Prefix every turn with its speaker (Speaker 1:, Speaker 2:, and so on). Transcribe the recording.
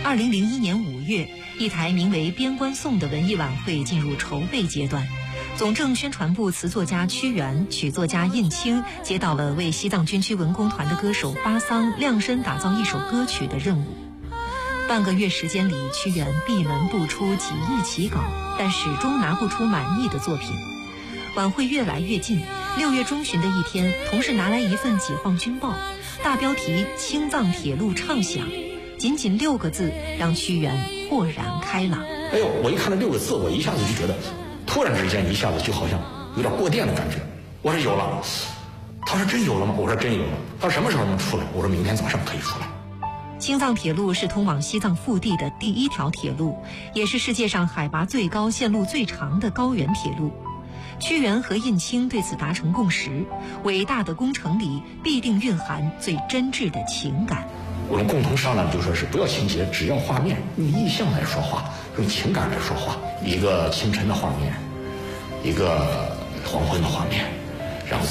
Speaker 1: 2001年5月，一台名为《边关颂》的文艺晚会进入筹备阶段。总政宣传部词作家屈原、曲作家印青接到了为西藏军区文工团的歌手巴桑量身打造一首歌曲的任务。半个月时间里，屈原闭门不出，几易起稿，但始终拿不出满意的作品。晚会越来越近，6月中旬的一天，同事拿来一份解放军报，大标题“青藏铁路畅想”，仅仅6个字让屈原豁然开朗。
Speaker 2: 哎呦，我一看这6个字，我一下子就觉得，突然之间一下子就好像有点过电的感觉。我说有了，他说真有了吗？我说真有了。他说什么时候能出来？我说明天早上可以出来。
Speaker 1: 青藏铁路是通往西藏腹地的第1条铁路，也是世界上海拔最高、线路最长的高原铁路。屈原和印青对此达成共识：伟大的工程里必定蕴含最真挚的情感。
Speaker 2: 我们共同商量就说是不要情节，只要画面，用意象来说话，用情感来说话。一个清晨的画面，一个黄昏的画面，